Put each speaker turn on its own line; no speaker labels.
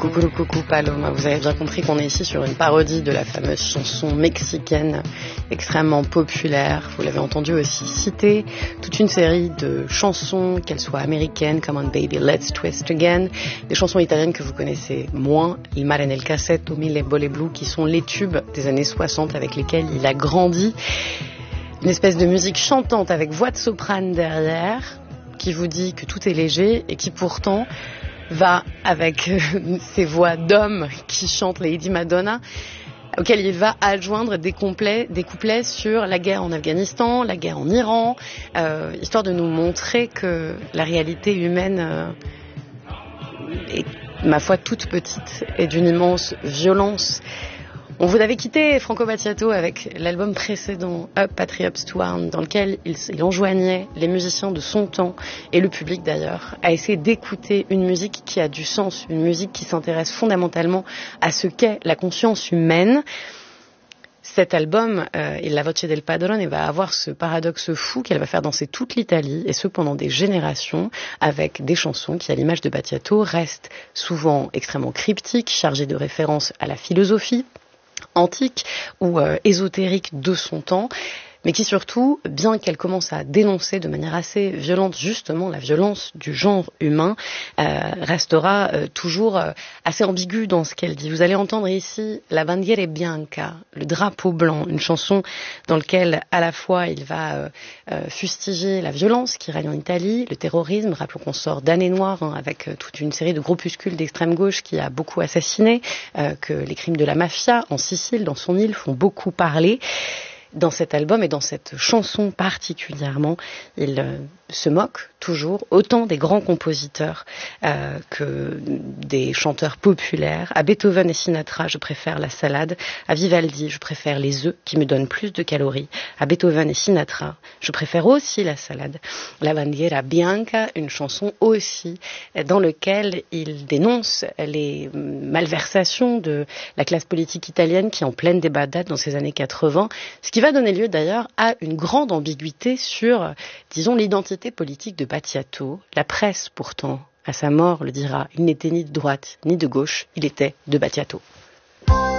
Coucou Paloma, vous avez bien compris qu'on est ici sur une parodie de la fameuse chanson mexicaine extrêmement populaire. Vous l'avez entendu aussi citer toute une série de chansons, qu'elles soient américaines, Come on Baby, Let's Twist Again, des chansons italiennes que vous connaissez moins, Il mare nel cassetto, Mille Bole Blu, qui sont les tubes des années 60 avec lesquels il a grandi. Une espèce de musique chantante avec voix de soprane derrière, qui vous dit que tout est léger et qui pourtant va avec ces voix d'hommes qui chantent Lady Madonna, auquel il va adjoindre des couplets sur la guerre en Afghanistan, la guerre en Iran, histoire de nous montrer que la réalité humaine est, ma foi, toute petite et d'une immense violence. On vous avait quitté Franco Battiato avec l'album précédent Up Patriots Town, dans lequel il enjoignait les musiciens de son temps et le public d'ailleurs à essayer d'écouter une musique qui a du sens, une musique qui s'intéresse fondamentalement à ce qu'est la conscience humaine. Cet album, La Voce del Padrone, va avoir ce paradoxe fou qu'elle va faire danser toute l'Italie, et ce pendant des générations, avec des chansons qui, à l'image de Battiato, restent souvent extrêmement cryptiques, chargées de références à la philosophie antique ou ésotérique de son temps, mais qui surtout, bien qu'elle commence à dénoncer de manière assez violente justement la violence du genre humain, restera toujours assez ambiguë dans ce qu'elle dit. Vous allez entendre ici La Bandiera Bianca, le drapeau blanc, une chanson dans laquelle à la fois il va fustiger la violence qui règne en Italie, le terrorisme, rappelons qu'on sort d'années noires avec toute une série de groupuscules d'extrême gauche qui a beaucoup assassiné, que les crimes de la mafia en Sicile, dans son île, font beaucoup parler. Dans cet album et dans cette chanson particulièrement, il se moque toujours autant des grands compositeurs que des chanteurs populaires. À Beethoven et Sinatra, je préfère la salade. À Vivaldi, je préfère les œufs qui me donnent plus de calories. À Beethoven et Sinatra, je préfère aussi la salade. La Bandiera Bianca, une chanson aussi dans laquelle il dénonce les malversations de la classe politique italienne qui est en pleine débandade dans ces années 80, ce qui va donner lieu d'ailleurs à une grande ambiguïté sur, disons, l'identité politique de Battiato. La presse, pourtant, à sa mort, le dira, il n'était ni de droite ni de gauche, il était de Battiato.